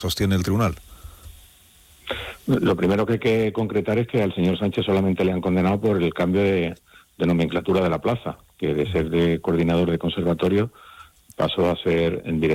sostiene el tribunal. Lo primero que hay que concretar es que al señor Sánchez solamente le han condenado por el cambio de nomenclatura de la plaza, que de ser de coordinador de conservatorio pasó a ser en director